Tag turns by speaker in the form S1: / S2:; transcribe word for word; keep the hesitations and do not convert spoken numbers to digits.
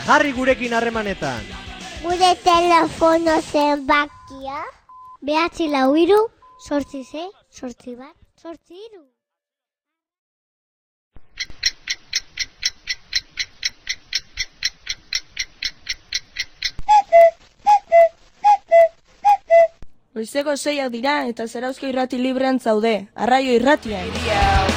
S1: Jarri gurekin harremanetan.
S2: Gure telefono zenbakia behatzi lau hiru, zortzi sei, zortzi bat, zortzi hiru.
S3: Goizeko seiak dira eta Zarauzko irrati librean zaude. Arraio irratian.